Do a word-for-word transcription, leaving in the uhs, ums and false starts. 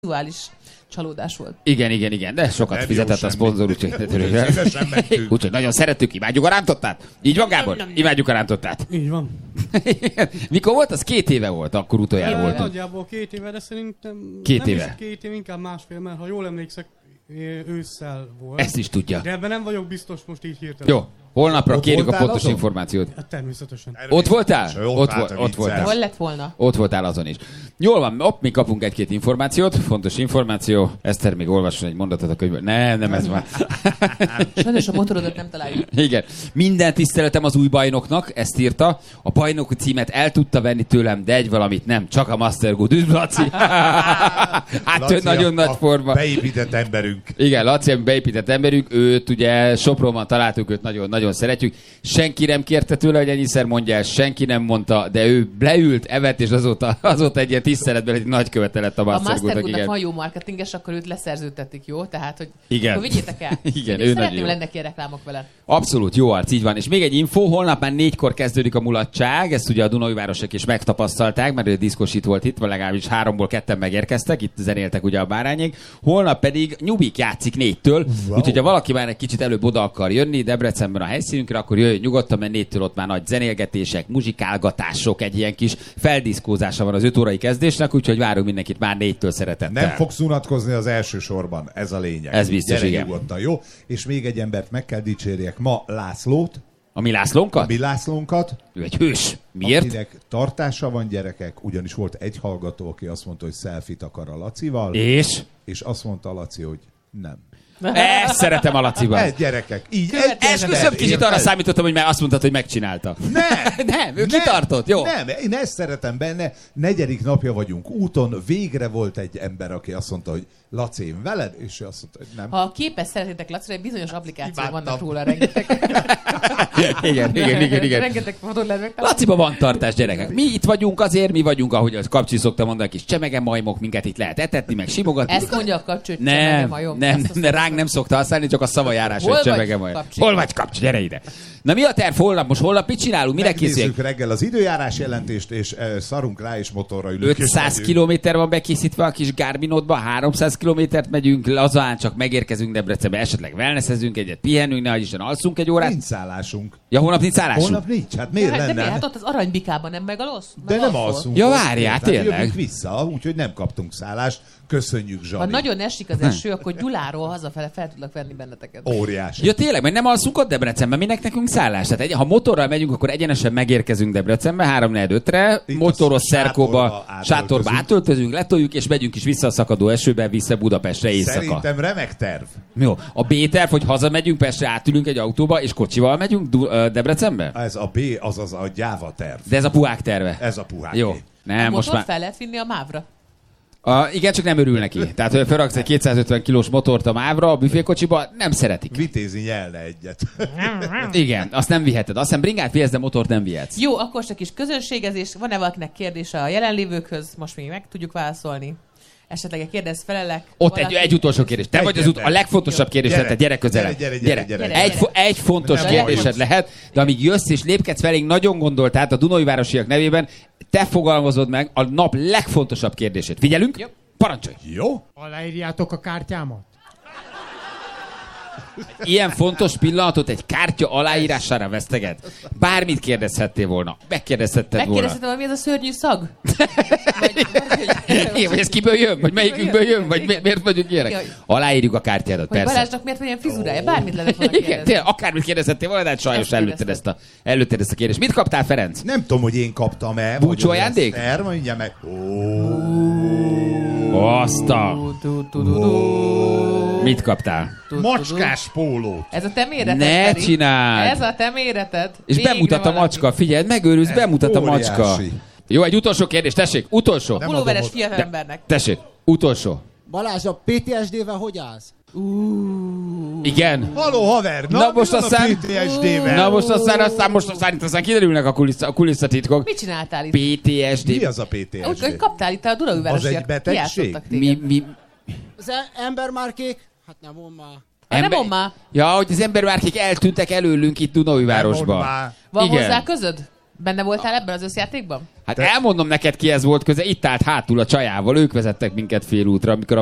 vizuális csalódás volt. Igen, igen, igen, de sokat nem fizetett a szponzor, úgyhogy úgy, nagyon szerettük, imádjuk a rántottát. Így van, Gábor? Imádjuk a rántottát. Így van. Mikor volt? Az két éve volt, akkor utoljára Én voltunk. nagyjából két éve, de szerintem Két nem éve. is két év, inkább másfél, mert ha jól emlékszek, ősszel volt. Ezt is tudja. De ebben nem vagyok biztos most így hirtelen. Jó, holnapra ott kérjük a pontos azon? információt. Hát természetesen. Ott voltál? Ott Ott, állt volt, a ott voltál. Hol lett volna? Ott voltál azon is. Jól van, op, mi kapunk egy-két információt, fontos információ. Eszter még olvasson egy mondatot a könyvből. Nem, nem ez már. Sajnos a motorodat nem találjuk. Igen. Minden tiszteletem az új bajnoknak, ezt írta. A bajnoki címet el tudta venni tőlem, de egy valamit nem, csak a Master Good. Üdv, Laci! Hát ő nagyon nagy forma. Beépített emberünk. Igen, Laci, beépített emberünk, őt ugye Sopronban találtuk, őt nagyon-nagyon szeretjük. Senki nem kérte tőle, hogy ennyiszer mondja el, senki nem mondta, de ő leült, evett, és azóta, azóta egy ilyen tiszteletben egy nagy követe lett a Master Goodnak. A Master Goodnak van jó marketinges, akkor őt leszerződtetik, jó? Tehát, hogy igen. akkor vigyétek el. Igen, én ő szeretném, jó. lennek ilyen reklámok vele. Abszolút, jó arc, így van. És még egy info, holnap már négykor kezdődik a mulatság, ezt ugye a Dunaújvárosok is megtapasztalták, mert ő diszkosít volt itt, vagy legalábbis háromból ketten megérkeztek, itt zenéltek ugye a bárányék. Holnap pedig Nyubik játszik négytől, wow. Úgyhogy ha valaki már egy kicsit előbb oda akar jönni Debrecenben a helyszínünkre, akkor jöjjön nyugodtan, mert négytől ott már nagy zenélgetések, muzsikálgatások, egy ilyen kis feldiszkózása van az öt órai kezdésnek, úgyhogy várunk mindenkit már négytől szeretettel. Nem fogsz unatkozni az első sorban, ez a lényeg. Ez biztos, gyere igen. nyugodtan, jó? És még egy embert meg kell dicsérjek ma, Lászlót. A mi Lászlónkat? A mi Lászlónkat. Ő egy hős. Miért? Akinek tartása van, gyerekek, ugyanis volt egy hallgató, aki azt mondta, hogy selfit akar a Lacival. És? És azt mondta a Laci, hogy nem. Ezt szeretem a Laciban. Ez gyerekek. Így egy Esküszöm, kicsit arra számítottam, hogy már azt mondtad, hogy megcsinálta. Nem! Nem, ő nem, kitartott, jó? Nem, én ezt szeretem benne. Negyedik napja vagyunk úton, végre volt egy ember, aki azt mondta, hogy Laci, én veled, és ő azt mondta, hogy nem. Ha képes szeretnétek Lacira, egy bizonyos applikációk Imádtam. vannak róla rengeteg. igen, igen, igen, igen. Rengeteg fotót lehet megtalálni. Laciba van tartás, gyerekek. Mi itt vagyunk azért, mi vagyunk, ahogy az Kapcsi szokta mondani, kis csemege majmok, minket itt lehet etetni, meg simogatni. Ezt mondja a Kapcsi, hogy nem, csemege majom. nem, nem, ránk nem szokta használni, csak a szavajárás, hogy csemege majom. Hol vagy, Kapcsi, gyere ide. Na mi a terv holnap? Most holnap mit csinálunk? Mire készüljük? Megnézzük reggel az időjárás jelentést, és uh, szarunk rá, és motorra ülünk. ötszáz kilométer van bekészítve a kis Garminodba, háromszáz kilométert megyünk, lazán csak megérkezünk Debrecenbe, esetleg wellnessezünk egyet, pihenünk, nehogy Isten alszunk egy órát. Nincs szállásunk. Ja, holnap nincs szállásunk? Holnap nincs, hát miért Ja, hát, de lenne? mi? Hát ott az Aranybikában nem megalsz? De nem alszunk. Ja, ott, várjál, hát tényleg. jövünk vissza, úgyhogy nem kaptunk szállást. Köszönjük, Zsani. Ha nagyon esik az eső, akkor Gyuláról hazafele fel tudlak venni benneteket. Óriási. Ja tényleg, mert nem alszunk ott Debrecenben, minek nekünk szállás? Tehát egy, ha motorral megyünk, akkor egyenesen megérkezünk Debrecenbe, három negyven ötre, Itt motoros a szerkóba, sátorba sátorba átöltözünk, letoljuk, és megyünk is vissza a szakadó esőben, vissza Budapestre éjszaka. Szerintem remek terv. Jó, a B-terv, hogy hazamegyünk, Pestre átülünk egy autóba, és kocsival megyünk Du- ö, Debrecenbe? Ez a B, azaz a gyáva terv. De ez a puhák terve. Ez a puhák. Jó. A Nem, motor most már... fel lehet vinni a mávra? A, igen, csak nem örül neki. Tehát, hogy felraksz egy kétszázötven kilós motort a mávra, a büfékocsiba, nem szeretik. Vitézi nyelne egyet. Igen, azt nem viheted. Azt hiszem bringát vihetsz, de motort nem vihetsz. Jó, akkor csak is közönségezés. Van-e valakinek kérdése a jelenlévőkhöz? Most még meg tudjuk válaszolni. Esetleg egy kérdez, felelek. Ott valaki... egy, egy utolsó kérdés. Te vagy az ut- a legfontosabb kérdés, Gyere, tehát gyere közelebb. gyere, gyere, gyere, gyere. Egy, fo- egy fontos Nem kérdésed hallgatsz. lehet, de amíg jössz és lépkedsz felénk, nagyon gondolt, tehát a Dunaújvárosiak nevében te fogalmazod meg a nap legfontosabb kérdését. Figyelünk? Jó. Parancsolj! Jó? Aláírjátok a kártyámat? Ilyen fontos pillanatot egy kártya aláírására veszteget. Bármit kérdezhettél volna. Megkérdezhetted volna. Megkérdezhetem, hogy mi ez a szörnyű szag? Igen, vagy ez kiből jön? Vagy melyikünkből jön? Vagy mi- miért vagyunk ilyenek? Igen. Aláírjuk a kártyádat, Hogy persze. Balázsnak miért van ilyen fizurája? Bármit lehet volna Igen, kérdezni. tényleg, akármit kérdezhettél volna, de hát sajnos Ezt előtted ezt, a, előtted ezt a kérdést. Mit kaptál, Ferenc? Nem tudom, hogy én kaptam-e. Búcsú vagy ajándék? az Eszter, mondja meg. Azt a... Mit kaptál? Macskás pólót. Ez a te méreted, Ne Feri. csináld! Ez a te méreted. És Végre bemutat a valaki. macska. Figyelj, megőrülsz, bemutat a macska. óriási. Jó, egy utolsó kérdés, tessék, utolsó. Nem Pulóveres adom fiatalembernek. Tessék, utolsó. Balázs, a pé té es dé-vel hogy állsz? Igen. Haló, haver! Na, Na mi most van aztán- a pé té es dé-vel? Na most aztán, aztán, most aztán, itt aztán kiderülnek a, kulissza, a kulisszatitkok. Mit csináltál itt? pé té es dé. Mi az a pé té es Úgy, hogy dé? kaptál itt a Dunaújvárosiak. Az egy betegség? Kijátszottak téged. Mi, mi, Az e- embermárkék? Hát nem mond már. Hát nem mondd már. Ja, hogy az embervárkék eltűntek előlünk itt Nem Dunaújvárosba. mondd már. Van Igen. hozzá közöd? Benne voltál ebben az összjátékban? Hát elmondom neked, ki ez volt köze. Itt állt hátul a csajával, ők vezettek minket félútra, amikor